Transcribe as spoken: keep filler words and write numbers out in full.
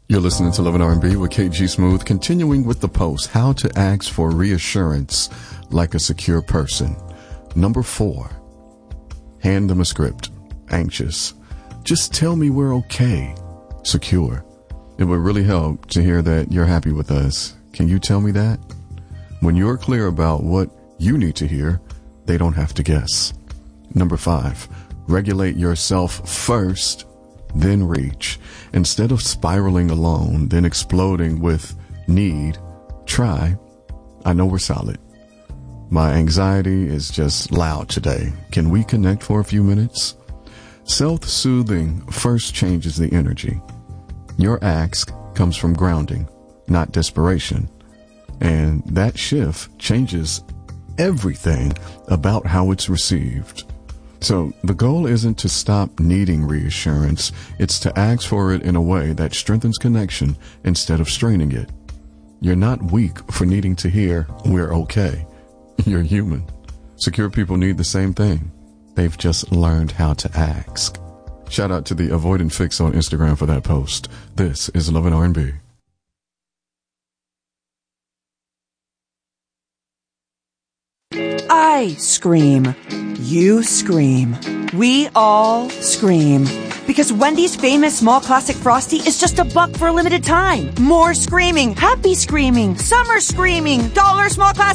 You're listening to Love and R and B with K G Smooth, continuing with the post, How to Ask for Reassurance Like a Secure Person. Number four, hand them a script. Anxious. Just tell me we're okay. Secure. It would really help to hear that you're happy with us. Can you tell me that? When you're clear about what you need to hear, they don't have to guess. Number five, regulate yourself first, then reach. Instead of spiraling alone, then exploding with need, try, I know we're solid. My anxiety is just loud today. Can we connect for a few minutes? Self-soothing first changes the energy. Your ask comes from grounding, not desperation. And that shift changes everything about how it's received. So the goal isn't to stop needing reassurance. It's to ask for it in a way that strengthens connection instead of straining it. You're not weak for needing to hear, we're okay. You're human. Secure people need the same thing. They've just learned how to ask. Shout out to the Avoidant Fix on Instagram for that post. This is Love and R and B. I scream. You scream. We all scream. Because Wendy's famous small classic Frosty is just a buck for a limited time. More screaming, happy screaming, summer screaming, dollar small classic